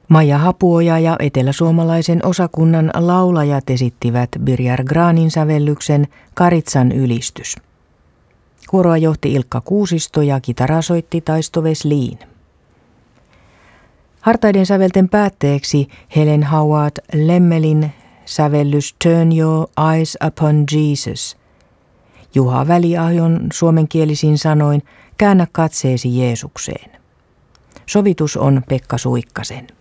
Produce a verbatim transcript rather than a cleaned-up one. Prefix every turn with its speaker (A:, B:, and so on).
A: Maija Hapuoja ja eteläsuomalaisen osakunnan laulajat esittivät Birjar Granin sävellyksen Karitsan ylistys. Kuoroa johti Ilkka Kuusisto ja kitaraa soitti Taisto Wesliin. Hartaiden sävelten päätteeksi Helen Howard Lemmelin sävellys Turn Your Eyes Upon Jesus. Juha Väliahjon suomenkielisin sanoin Käännä katseesi Jeesukseen. Sovitus on Pekka Suikkasen.